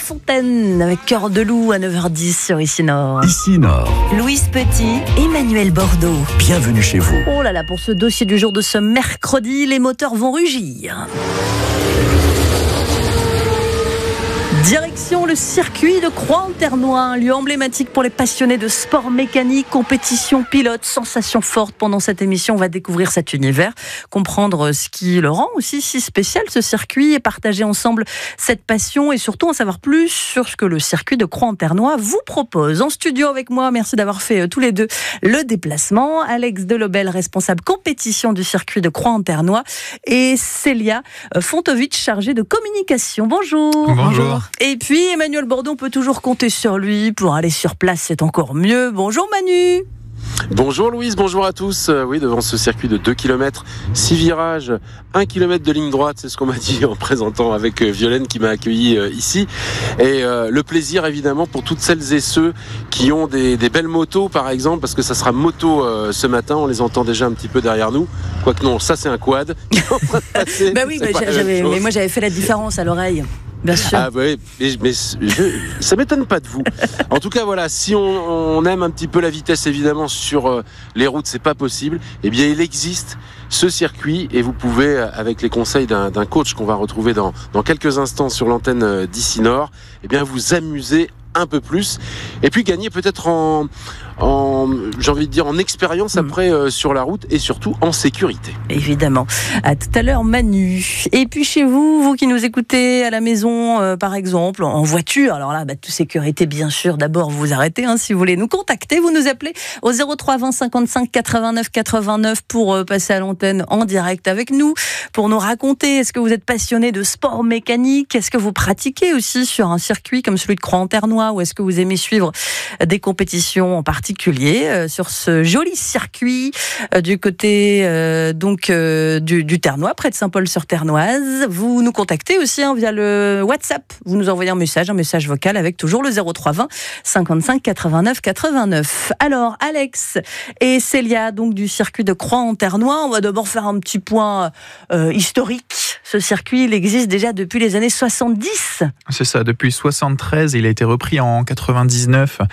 Fontaine avec Cœur de Loup à 9h10 sur Ici Nord. Ici Nord. Louise Petit, Emmanuel Bordeaux. Bienvenue chez vous. Oh là là, pour ce dossier du jour de ce mercredi, les moteurs vont rugir. Direction le circuit de Croix-en-Ternois, un lieu emblématique pour les passionnés de sport mécanique, compétition, pilote, sensations fortes. Pendant cette émission, on va découvrir cet univers, comprendre ce qui le rend aussi si spécial, ce circuit, et partager ensemble cette passion et surtout en savoir plus sur ce que le circuit de Croix-en-Ternois vous propose. En studio avec moi, merci d'avoir fait tous les deux le déplacement. Alex Delobel, responsable compétition du circuit de Croix-en-Ternois, et Célia Fontovitch, chargée de communication. Bonjour. Bonjour. Et puis Emmanuel Bordeaux, on peut toujours compter sur lui pour aller sur place, c'est encore mieux. Bonjour Manu. Bonjour Louise, bonjour à tous. Oui, devant ce circuit de 2 km, 6 virages, 1 km de ligne droite, c'est ce qu'on m'a dit en présentant avec Violaine qui m'a accueilli ici. Et le plaisir évidemment pour toutes celles et ceux qui ont des belles motos par exemple, parce que ça sera moto ce matin, on les entend déjà un petit peu derrière nous. Quoique non, ça c'est un quad qui est en train de passer. Bah oui, mais moi j'avais fait la différence à l'oreille. Bien sûr. Ah oui, mais ça m'étonne pas de vous. En tout cas, voilà, si on aime un petit peu la vitesse, évidemment, sur les routes, c'est pas possible. Eh bien, il existe ce circuit et vous pouvez, avec les conseils d'un coach qu'on va retrouver dans quelques instants sur l'antenne d'Ici Nord, eh bien, vous amuser un peu plus et puis gagner peut-être j'ai envie de dire en expérience après sur la route et surtout en sécurité. Évidemment. À tout à l'heure Manu. Et puis chez vous, vous qui nous écoutez à la maison par exemple, en voiture, alors là, toute sécurité bien sûr, d'abord vous arrêtez si vous voulez nous contacter, vous nous appelez au 03 20 55 89 89 pour passer à l'antenne en direct avec nous, pour nous raconter, est-ce que vous êtes passionné de sport mécanique, est-ce que vous pratiquez aussi sur un circuit comme celui de Croix-en-Ternois, ou est-ce que vous aimez suivre des compétitions en particulier sur ce joli circuit du côté du Ternois, près de Saint-Paul-sur-Ternoise. Vous nous contactez aussi via le WhatsApp. Vous nous envoyez un message vocal avec toujours le 03 20 55 89 89. Alors Alex et Célia, donc du circuit de Croix-en-Ternois, on va d'abord faire un petit point historique. Ce circuit, il existe déjà depuis les années 70. C'est ça, depuis 73, il a été repris en 99